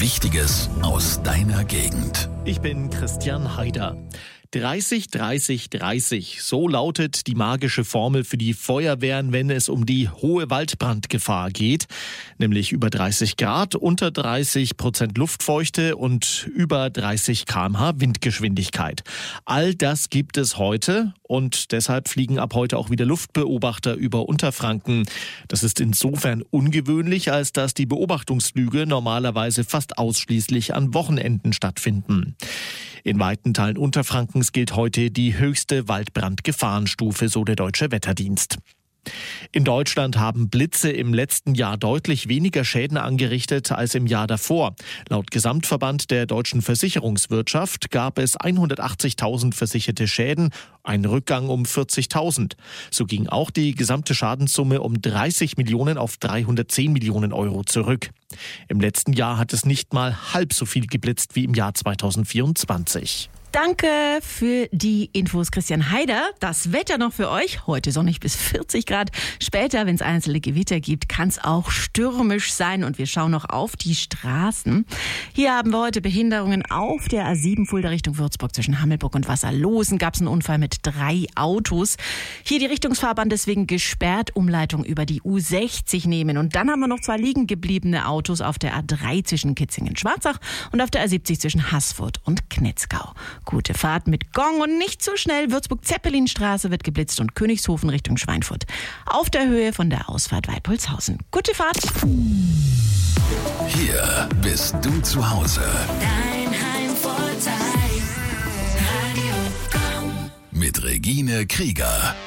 Wichtiges aus deiner Gegend. Ich bin Christian Haider. 30, 30, 30. So lautet die magische Formel für die Feuerwehren, wenn es um die hohe Waldbrandgefahr geht. Nämlich über 30 Grad, unter 30% Luftfeuchte und über 30 km/h Windgeschwindigkeit. All das gibt es heute und deshalb fliegen ab heute auch wieder Luftbeobachter über Unterfranken. Das ist insofern ungewöhnlich, als dass die Beobachtungsflüge normalerweise fast ausschließlich an Wochenenden stattfinden. In weiten Teilen Unterfrankens gilt heute die höchste Waldbrandgefahrenstufe, so der Deutsche Wetterdienst. In Deutschland haben Blitze im letzten Jahr deutlich weniger Schäden angerichtet als im Jahr davor. Laut Gesamtverband der deutschen Versicherungswirtschaft gab es 180.000 versicherte Schäden, ein Rückgang um 40.000. So ging auch die gesamte Schadenssumme um 30 Millionen auf 310 Millionen Euro zurück. Im letzten Jahr hat es nicht mal halb so viel geblitzt wie im Jahr 2024. Danke für die Infos, Christian Haider. Das Wetter noch für euch. Heute sonnig bis 40 Grad. Später, wenn es einzelne Gewitter gibt, kann es auch stürmisch sein. Und wir schauen noch auf die Straßen. Hier haben wir heute Behinderungen auf der A7 Fulda Richtung Würzburg. Zwischen Hammelburg und Wasserlosen gab es einen Unfall mit 3 Autos. Hier die Richtungsfahrbahn deswegen gesperrt. Umleitung über die U60 nehmen. Und dann haben wir noch 2 liegen gebliebene Autos auf der A3 zwischen Kitzingen-Schwarzach und auf der A70 zwischen Haßfurt und Knetzgau. Gute Fahrt mit Gong und nicht zu schnell. Würzburg-Zeppelinstraße wird geblitzt und Königshofen Richtung Schweinfurt. Auf der Höhe von der Ausfahrt Weipolzhausen. Gute Fahrt. Hier bist du zu Hause. Dein Heimvorteil. Radio Gong. Mit Regine Krieger.